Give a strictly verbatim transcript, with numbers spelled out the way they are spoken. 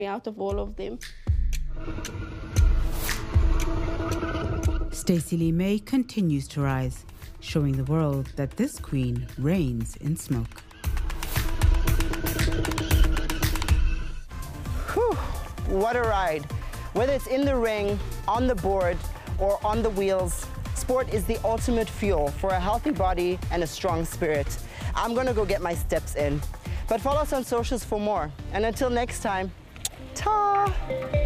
out of all of them. Stacey Lee May continues to rise, showing the world that this queen reigns in smoke. Whew, what a ride. Whether it's in the ring, on the board, or on the wheels, sport is the ultimate fuel for a healthy body and a strong spirit. I'm gonna go get my steps in. But follow us on socials for more. And until next time, ta!